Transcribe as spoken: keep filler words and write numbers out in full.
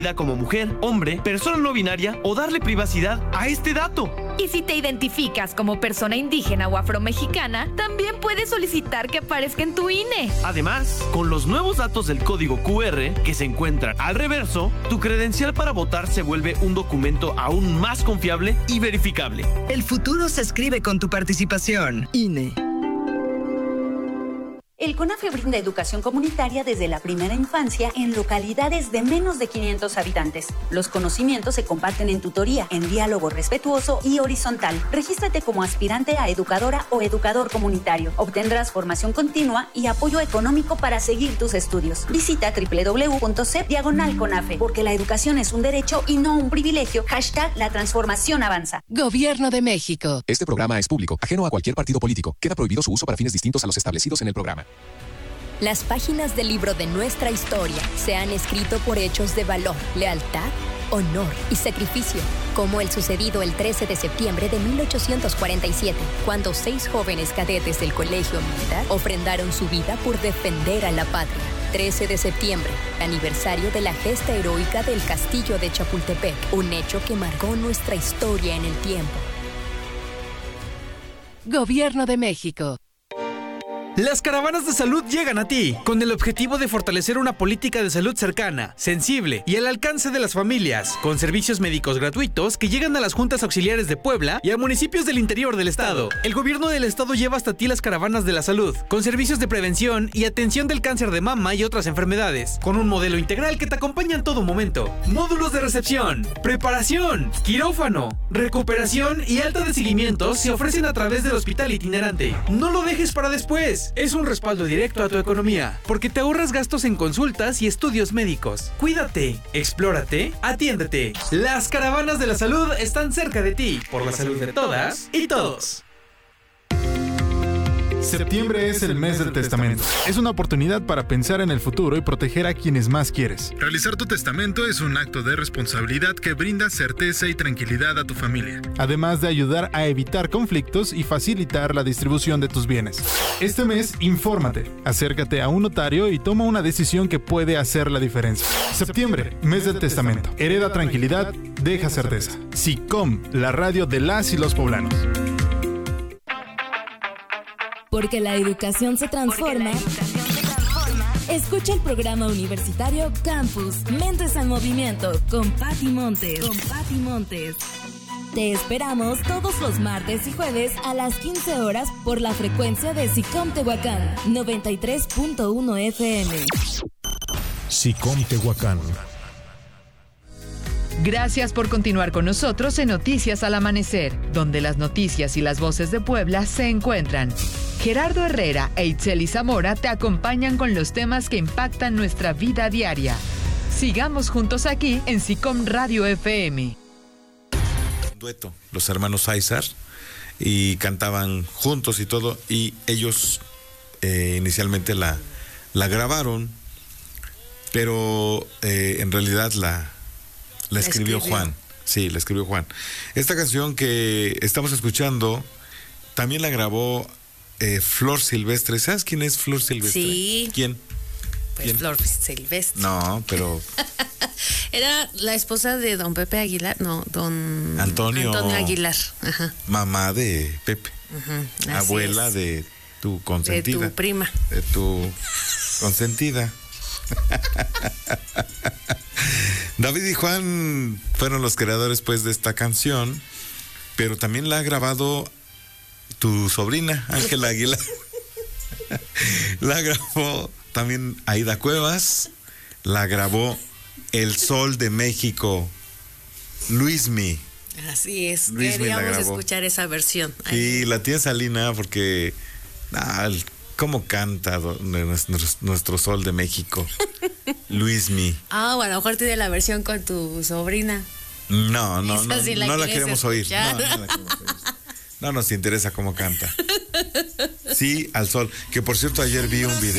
como mujer, hombre, persona no binaria o darle privacidad a este dato. Y si te identificas como persona indígena o afromexicana, también puedes solicitar que aparezca en tu I N E. Además, con los nuevos datos del código Q R que se encuentran al reverso, tu credencial para votar se vuelve un documento aún más confiable y verificable. El futuro se escribe con tu participación. I N E. El CONAFE brinda educación comunitaria desde la primera infancia en localidades de menos de quinientos habitantes. Los conocimientos se comparten en tutoría, en diálogo respetuoso y horizontal. Regístrate como aspirante a educadora o educador comunitario. Obtendrás formación continua y apoyo económico para seguir tus estudios. Visita doble u doble u doble u punto c e p diagonal CONAFE, porque la educación es un derecho y no un privilegio. Hashtag la transformación avanza. Gobierno de México. Este programa es público, ajeno a cualquier partido político. Queda prohibido su uso para fines distintos a los establecidos en el programa. Las páginas del libro de nuestra historia se han escrito por hechos de valor, lealtad, honor y sacrificio, como el sucedido el trece de septiembre de mil ochocientos cuarenta y siete, cuando seis jóvenes cadetes del Colegio Militar ofrendaron su vida por defender a la patria. trece de septiembre, aniversario de la gesta heroica del Castillo de Chapultepec, un hecho que marcó nuestra historia en el tiempo. Gobierno de México. Las caravanas de salud llegan a ti, con el objetivo de fortalecer una política de salud cercana, sensible y al alcance de las familias, con servicios médicos gratuitos que llegan a las juntas auxiliares de Puebla y a municipios del interior del estado. El gobierno del estado lleva hasta ti las caravanas de la salud, con servicios de prevención y atención del cáncer de mama y otras enfermedades, con un modelo integral que te acompaña en todo momento. Módulos de recepción, preparación, quirófano, recuperación y alta de seguimiento se ofrecen a través del hospital itinerante. No lo dejes para después. Es un respaldo directo a tu economía, porque te ahorras gastos en consultas y estudios médicos. Cuídate, explórate, atiéndete. Las caravanas de la salud están cerca de ti, por la salud de todas y todos. Septiembre es el mes del testamento. Es una oportunidad para pensar en el futuro y proteger a quienes más quieres. Realizar tu testamento es un acto de responsabilidad que brinda certeza y tranquilidad a tu familia, además de ayudar a evitar conflictos y facilitar la distribución de tus bienes. Este mes, infórmate, acércate a un notario y toma una decisión que puede hacer la diferencia. Septiembre, mes del testamento. Hereda tranquilidad, deja certeza. SICOM, la radio de las y los poblanos. Porque la educación se transforma. Educación se transforma. Escucha el programa universitario Campus, Mentes en Movimiento, con Pati Montes. Con Pati Montes. Te esperamos todos los martes y jueves a las quince horas por la frecuencia de SICOM Tehuacán, noventa y tres punto uno F M. SICOM Tehuacán. Gracias por continuar con nosotros en Noticias al Amanecer, donde las noticias y las voces de Puebla se encuentran. Gerardo Herrera e Itzeli Zamora te acompañan con los temas que impactan nuestra vida diaria. Sigamos juntos aquí en SICOM Radio F M. Un dueto, los hermanos Aizar, y cantaban juntos y todo, y ellos eh, inicialmente la, la grabaron, pero eh, en realidad la... La escribió, escribió Juan, sí, la escribió Juan. Esta canción que estamos escuchando también la grabó eh, Flor Silvestre. ¿Sabes quién es Flor Silvestre? Sí. ¿Quién? Pues ¿Quién? Flor Silvestre. No, pero... Era la esposa de don Pepe Aguilar, no, don... Antonio. Antonio Aguilar. Ajá. Mamá de Pepe. Uh-huh, abuela es. de tu consentida. De tu prima. De tu consentida. David y Juan fueron los creadores pues de esta canción, pero también la ha grabado tu sobrina, Ángela Aguilar. La grabó también Aida Cuevas, la grabó El Sol de México, Luismi. Así es, Luismi queríamos escuchar esa versión. Ay. Y la tía Salina, porque ah, cómo canta nuestro, nuestro Sol de México. Luismi. Ah, bueno, a lo mejor tiene la versión con tu sobrina. No, no, no, sí la no la queremos oír. No, no, la queremos oír. No nos interesa cómo canta. Sí, al sol. Que por cierto, ayer vi un video.